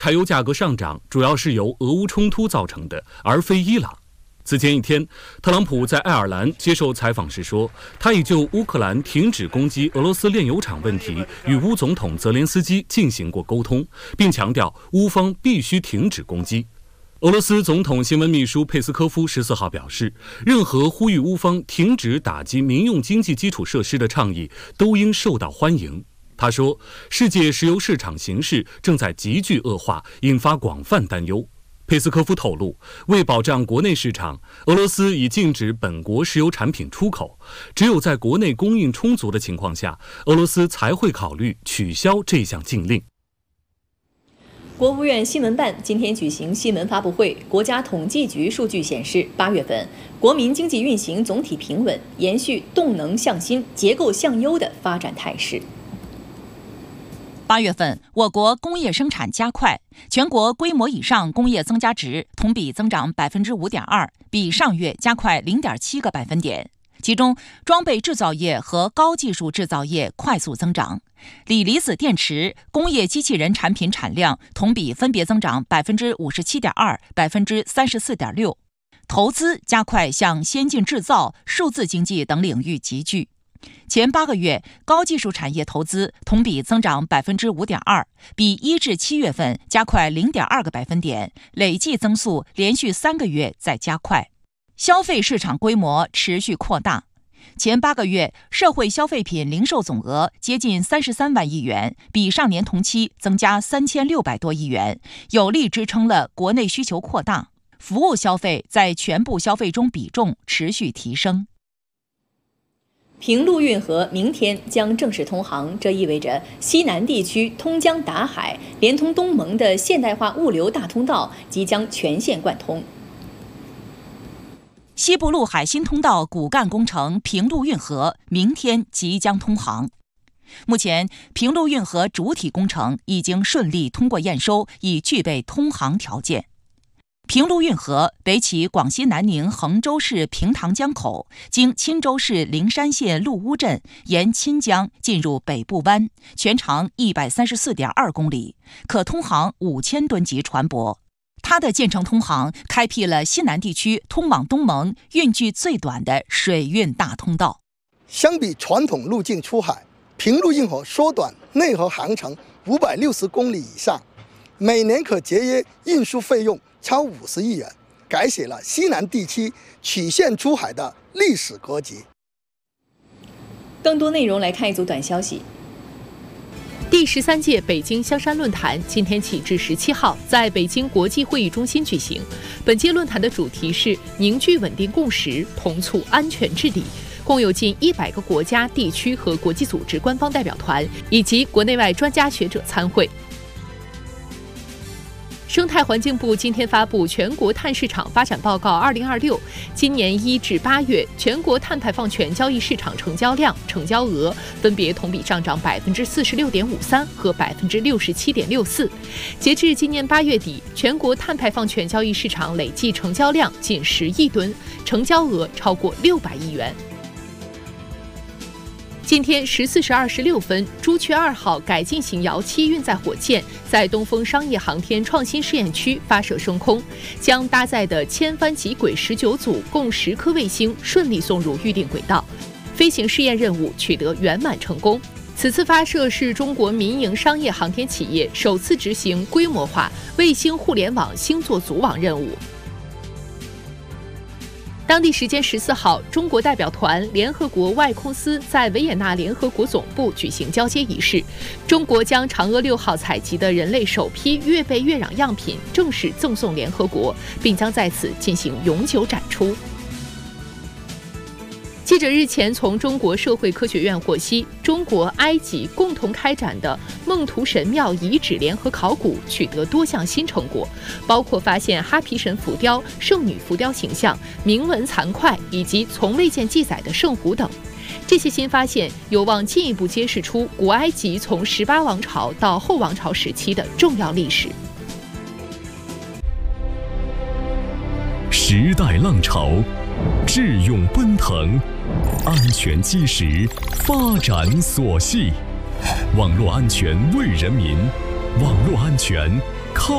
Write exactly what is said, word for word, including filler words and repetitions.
柴油价格上涨主要是由俄乌冲突造成的，而非伊朗。此前一天，特朗普在爱尔兰接受采访时说，他已就乌克兰停止攻击俄罗斯炼油厂问题与乌总统泽连斯基进行过沟通，并强调乌方必须停止攻击。俄罗斯总统新闻秘书佩斯科夫十四号表示，任何呼吁乌方停止打击民用经济基础设施的倡议都应受到欢迎。他说，世界石油市场形势正在急剧恶化，引发广泛担忧。佩斯科夫透露，为保障国内市场，俄罗斯已禁止本国石油产品出口，只有在国内供应充足的情况下，俄罗斯才会考虑取消这项禁令。 国务院新闻办今天举行新闻发布会，国家统计局数据显示，八月份国民经济运行总体平稳，延续动能向新、结构向优的发展态势。 八月份，我国工业生产加快，全国规模以上工业增加值同比增长百分之五点二，比上月加快零点七个百分点。其中，装备制造业和高技术制造业快速增长，锂离子电池、工业机器人产品产量同比分别增长百分之五十七点二、百分之三十四点六。投资加快向先进制造、数字经济等领域集聚。前八个月，高技术产业投资同比增长百分之五点二，比一至七月份加快零点二个百分点，累计增速连续三个月在加快。消费市场规模持续扩大，前八个月社会消费品零售总额接近三十三万亿元，比上年同期增加三千六百多亿元，有力支撑了国内需求扩大，服务消费在全部消费中比重持续提升。 平陆运河明天将正式通航，这意味着西南地区通江达海、连通东盟的现代化物流大通道即将全线贯通。 西部陆海新通道骨干工程平陆运河明天即将通航。目前，平陆运河主体工程已经顺利通过验收，已具备通航条件。平陆运河北起广西南宁衡州市平塘江口，经钦州市灵山县陆乌镇，沿钦江进入北部湾，全长一百三十四点二公里，可通航五千吨级船舶。它的建成通航，开辟了西南地区通往东盟运距最短的水运大通道。 相比传统路径出海，平陆运河缩短内河航程五百六十公里以上，每年可节约运输费用超五十亿元，改写了西南地区曲线出海的历史格局。 更多内容来看一组短消息。 第十三届北京香山论坛今天起至十七号在北京国际会议中心举行。本届论坛的主题是凝聚稳定共识，同促安全治理。共有近一百个国家、地区和国际组织官方代表团以及国内外专家学者参会。生态环境部今天发布全国碳市场发展报告二零二六，今年一至八月全国碳排放权交易市场成交量、成交额分别同比上涨百分之四十六点五三和百分之六十七点六四。截至今年八月底，全国碳排放权交易市场累计成交量近十亿吨，成交额超过六百亿元。今天十四时二十六分，朱雀二号改进型遥七运载火箭在东风商业航天创新试验区发射升空，将搭载的千帆极轨十九组共十颗卫星顺利送入预定轨道，飞行试验任务取得圆满成功。此次发射是中国民营商业航天企业首次执行规模化卫星互联网星座组网任务。当地时间十四号，中国代表团联合国外空司在维也纳联合国总部举行交接仪式，中国将嫦娥六号采集的人类首批月背月壤样品正式赠送联合国，并将在此进行永久展出。记者日前从中国社会科学院获悉，中国、埃及共同开展的孟图神庙遗址联合考古取得多项新成果，包括发现哈皮神浮雕、圣女浮雕形象、铭文残块以及从未见记载的圣湖等。这些新发现有望进一步揭示出古埃及从十八王朝到后王朝时期的重要历史。 时代浪潮，智勇奔腾，安全基石，发展所系。网络安全为人民，网络安全